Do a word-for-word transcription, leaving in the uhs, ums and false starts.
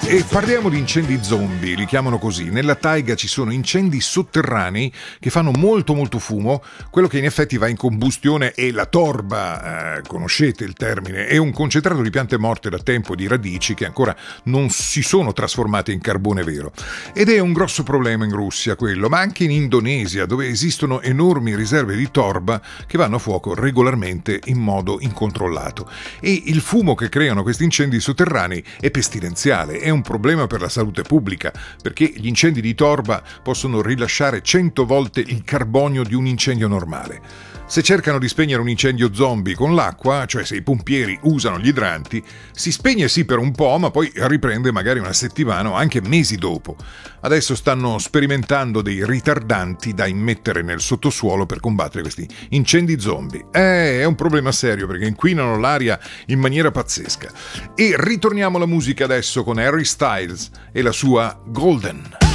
E parliamo di incendi zombie, li chiamano così. Nella taiga ci sono incendi sotterranei che fanno molto molto fumo. Quello che in effetti va in combustione è la torba, eh, conoscete il termine, è un concentrato di piante morte da tempo, di radici che ancora non si sono trasformate in carbone vero. Ed è un grosso problema in Russia quello, ma anche in Indonesia, dove esistono enormi riserve di torba che vanno a fuoco regolarmente in modo incontrollato. E il fumo che creano questi incendi sotterranei è pestilenziale, è un un problema per la salute pubblica, perché gli incendi di torba possono rilasciare cento volte il carbonio di un incendio normale. Se cercano di spegnere un incendio zombie con l'acqua, cioè se i pompieri usano gli idranti, si spegne sì per un po', ma poi riprende magari una settimana o anche mesi dopo. Adesso stanno sperimentando dei ritardanti da immettere nel sottosuolo per combattere questi incendi zombie. Eh, è un problema serio perché inquinano l'aria in maniera pazzesca. E ritorniamo alla musica adesso con Harry Styles e la sua Golden.